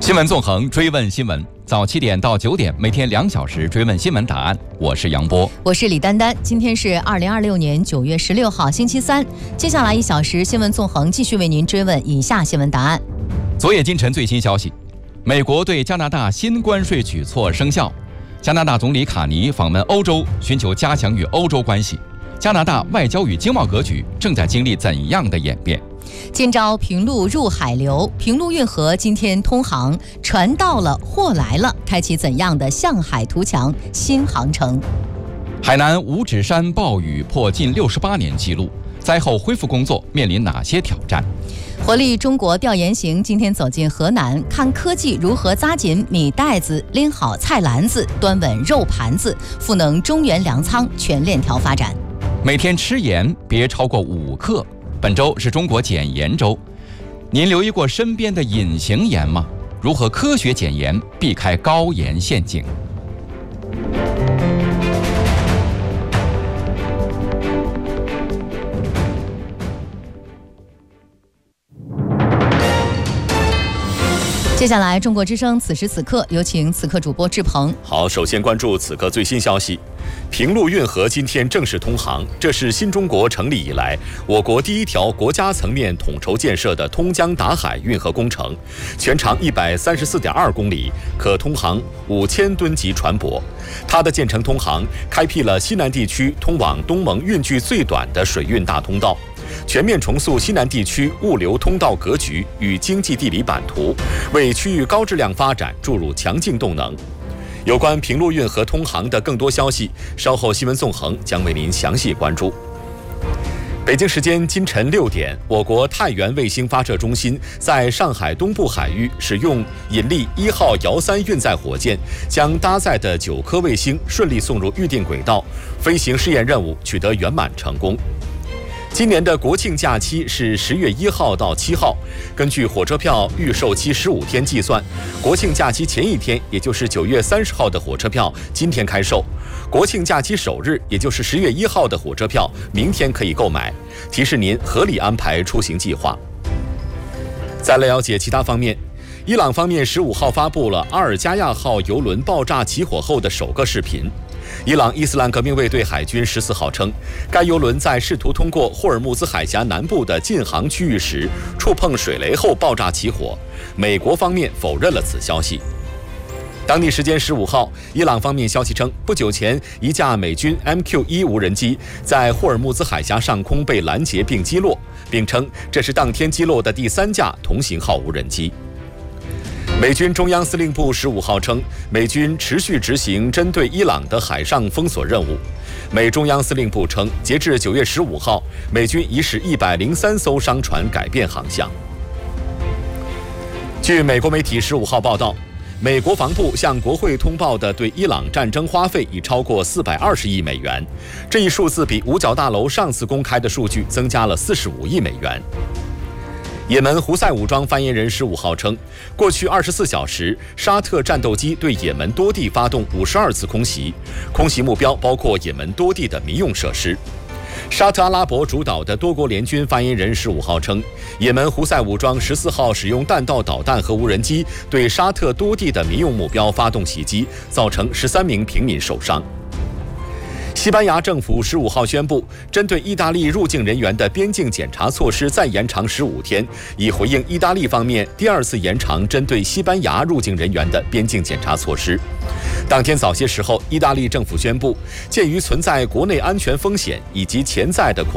新闻纵横，追问新闻，早7点到9点，每天2小时追问新闻答案。我是杨波， 我是李丹丹。今天是2026年9月16号，星期三。接下来1小时，新闻纵横继续为您追问以下新闻答案。 昨夜今晨最新消息，美国对加拿大新关税举措生效。加拿大总理卡尼访问欧洲，寻求加强与欧洲关系。加拿大外交与经贸格局正在经历怎样的演变？ 今朝平陆入海流，平陆运河今天通航，船到了，货来了，开启怎样的向海图强新航程？ 海南五指山暴雨破近68年纪录，灾后恢复工作面临哪些挑战？ 活力中国调研行今天走进河南，看科技如何扎紧米袋子，拎好菜篮子，端稳肉盘子，赋能中原粮仓全链条发展。 每天吃盐别超过5克。本周是中国减盐周，您留意过身边的隐形盐吗？如何科学减盐，避开高盐陷阱？ 接下来，中国之声此时此刻，有请此刻主播志鹏。 好，首先关注此刻最新消息。平陆运河今天正式通航，这是新中国成立以来我国第一条国家层面统筹建设的通江达海运河工程，全长134.2公里，可通航5000吨级船舶。它的建成通航，开辟了西南地区通往东盟运距最短的水运大通道，全面重塑西南地区物流通道格局与经济地理版图，为区域高质量发展注入强劲动能。有关平陆运河通航的更多消息，稍后新闻纵横将为您详细关注。北京时间今晨6点，我国太原卫星发射中心在上海东部海域使用引力1号遥3运载火箭，将搭载的9颗卫星顺利送入预定轨道，飞行试验任务取得圆满成功。今年的国庆假期是10月1号到7号，根据火车票预售期15天计算，国庆假期前一天，也就是9月30号的火车票今天开售，国庆假期首日，也就是10月1号的火车票明天可以购买，提示您合理安排出行计划。再来了解其他方面，伊朗方面15号发布了阿尔加亚号油轮爆炸起火后的首个视频。伊朗伊斯兰革命卫队海军14号称，该油轮在试图通过霍尔木兹海峡南部的禁航区域时，触碰水雷后爆炸起火。美国方面否认了此消息。当地时间15号，伊朗方面消息称，不久前一架美军 MQ-1无人机在霍尔木兹海峡上空被拦截并击落，并称这是当天击落的第3架同型号无人机。美军中央司令部15号称，美军持续执行针对伊朗的海上封锁任务。美中央司令部称，截至9月15号，美军已使103艘商船改变航向。据美国媒体15号报道，美国防部向国会通报的对伊朗战争花费已超过420亿美元，这一数字比五角大楼上次公开的数据增加了45亿美元。也门胡塞武装发言人15号称，过去24小时，沙特战斗机对也门多地发动52次空袭，空袭目标包括也门多地的民用设施。沙特阿拉伯主导的多国联军发言人15号称，也门胡塞武装14号使用弹道导弹和无人机对沙特多地的民用目标发动袭击，造成13名平民受伤。西班牙政府15号宣布，针对意大利入境人员的边境检查措施再延长15天，以回应意大利方面第2次延长针对西班牙入境人员的边境检查措施。当天早些时候，意大利政府宣布，鉴于存在国内安全风险以及潜在的